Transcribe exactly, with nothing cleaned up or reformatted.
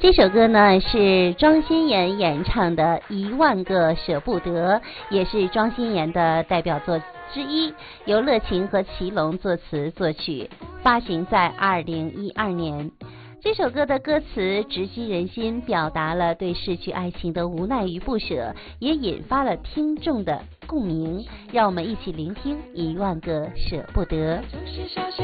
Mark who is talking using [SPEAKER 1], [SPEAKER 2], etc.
[SPEAKER 1] 这首歌呢是庄心妍演唱的《一万个舍不得》，也是庄心妍的代表作之一，由乐晴和祁隆作词作曲，发行在二零一二年。这首歌的歌词直击人心，表达了对逝去爱情的无奈与不舍，也引发了听众的共鸣。让我们一起聆听《一万个舍不得》。
[SPEAKER 2] 就是小小